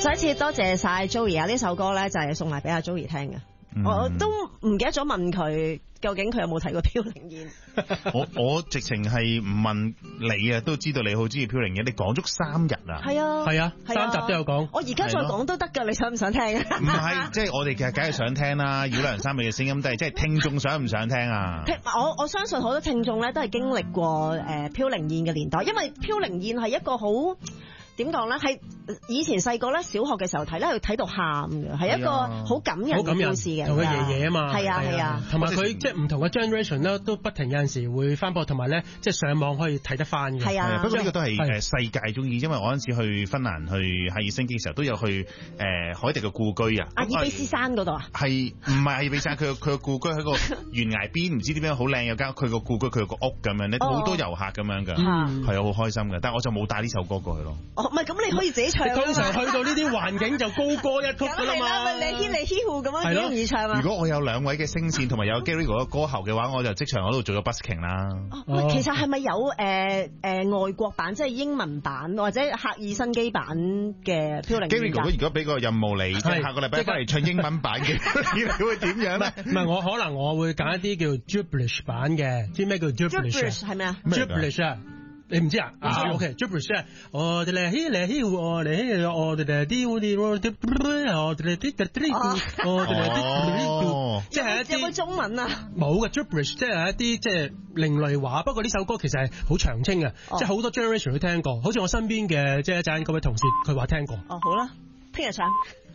再一次多謝晒 Joey 啊！呢首歌咧就係送埋俾阿 Joey 聽嘅。我都唔記得咗問佢，究竟佢有冇睇過飄零燕？ 我直情係唔問你啊，都知道你好中意飄零燕。你講足3日啊？ 係啊 ，3集都有講。 我而家再講都得㗎，你想唔想聽啊？ 唔係，即係我哋其實梗係想聽啦。繞梁三味嘅聲音都係，即係聽眾想唔想聽啊？ 我相信好多聽眾咧都係經歷過飄零燕嘅年代，因為飄零燕係一個好。點講咧？係以前細個咧，小學嘅時候睇咧，佢睇到喊嘅，係一個好感人嘅故事嘅。 同佢爺爺啊嘛， 係啊， 同埋佢即係唔同嘅 generation 咧，都不停有陣時會翻播，同埋咧即係上網可以睇得翻嘅。 係啊， 不過呢個都係世界中意，因為我嗰陣時去芬蘭去赫爾辛基嘅時候，都有去海迪嘅故居啊。 阿爾卑斯山嗰度啊？ 係唔係阿爾卑斯山？佢個故居喺個懸崖邊，唔知點樣好靚，有間佢個故居，佢有個屋咁樣咧，好多遊客咁樣㗎，係啊，好開心嘅。但係我就冇帶呢首歌過去咯。 唔係，咁你可以自己唱。 通常去到呢啲環境就高歌一曲㗎啦嘛。 你嘻嚟嘻呼咁樣幾容易唱啊！ 如果我有2位嘅聲線同埋有 Gary 嗰個歌喉嘅話，我就即場喺度做咗 busking 啦。 其實係咪有外國版，即係英文版或者赫爾辛基版嘅飄零燕？Gary 哥哥如果俾個任務你，即係下個禮拜翻嚟唱英文版嘅，你會點樣咧？ 唔係，我可能我會揀一啲叫 Gibberish 版嘅，知咩叫 Gibberish 係咩啊 ？Gibberish 啊！你唔知啊？OK，Gibberish 啊！我哋嚟希嚟希我哋希我哋嚟啲我哋我哋我哋即係一啲有冇中文啊？ 冇嘅 Gibberish 即係一啲即係另類話。不過呢首歌其實係好長青嘅，即係好多 generation 都聽過。好似我身邊嘅即係一陣嗰位同事，佢話聽過。 好啦，聽日唱。